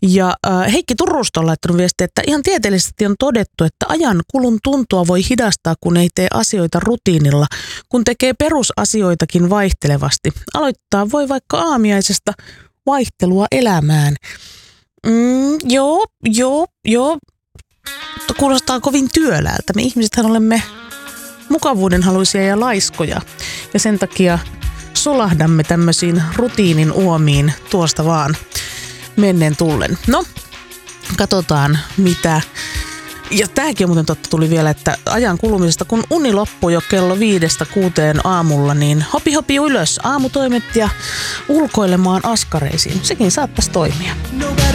Ja Heikki Turusta on laittanut viestiä, että ihan tieteellisesti on todettu, että ajan kulun tuntua voi hidastaa, kun ei tee asioita rutiinilla, kun tekee perusasioitakin vaihtelevasti. Aloittaa voi vaikka aamiaisesta vaihtelua elämään. Joo. Kuulostaa kovin työläältä. Me ihmisethän olemme mukavuudenhaluisia ja laiskoja. Ja sen takia solahdamme tämmöisiin rutiinin uomiin tuosta vaan menneen tullen. No, katsotaan mitä. Ja tämäkin on muuten totta, tuli vielä, että ajan kulumisesta, kun uni loppui jo kello 5-6 aamulla, niin hopi ylös aamutoimet ja ulkoilemaan askareisiin. Sekin saattaisi toimia.